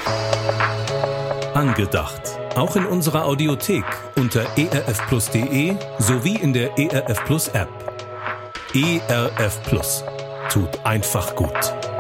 Angedacht. Auch in unserer Audiothek unter erfplus.de sowie in der ERF Plus App. ERF Plus. Tut einfach gut.